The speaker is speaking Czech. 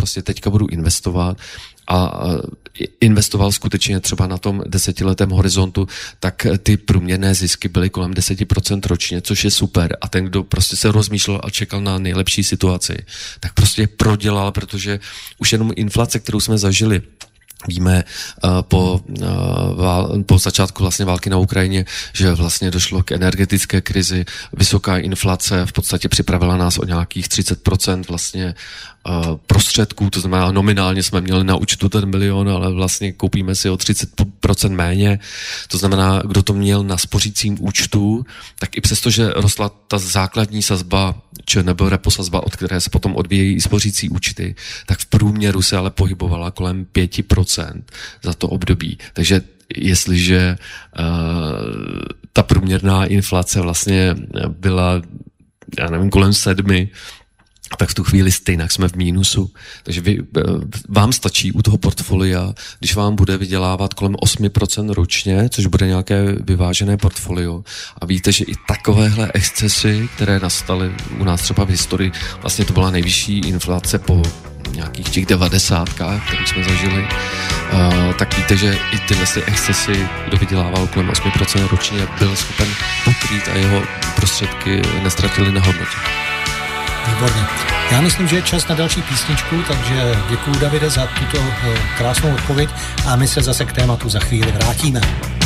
prostě teďka budu investovat a investoval skutečně třeba na tom 10letém horizontu, tak ty průměrné zisky byly kolem 10% ročně, což je super. A ten, kdo prostě se rozmýšlel a čekal na nejlepší situaci, tak prostě prodělal, protože už jenom inflace, kterou jsme zažili, víme po začátku vlastně války na Ukrajině, že vlastně došlo k energetické krizi, vysoká inflace v podstatě připravila nás o nějakých 30% vlastně prostředků, to znamená nominálně jsme měli na účtu ten milion, ale vlastně koupíme si o 30% méně. To znamená, kdo to měl na spořícím účtu, tak i přesto, že rostla ta základní sazba, či nebo repo sazba, od které se potom odvíjejí i spořící účty, tak v průměru se ale pohybovala kolem 5% za to období. Takže jestliže ta průměrná inflace vlastně byla, já nevím, kolem 7, tak v tu chvíli stejně jsme v mínusu. Takže vám stačí u toho portfolia, když vám bude vydělávat kolem 8% ročně, což bude nějaké vyvážené portfolio. A víte, že i takovéhle excesy, které nastaly u nás třeba v historii, vlastně to byla nejvyšší inflace po nějakých těch 90kách, které jsme zažili, tak víte, že i tyhle excesy, kdo vydělával kolem 8% ročně, byl schopen pokrýt a jeho prostředky nestratily na hodnotě. Výborně. Já myslím, že je čas na další písničku, takže děkuju, Davide, za tuto krásnou odpověď a my se zase k tématu za chvíli vrátíme.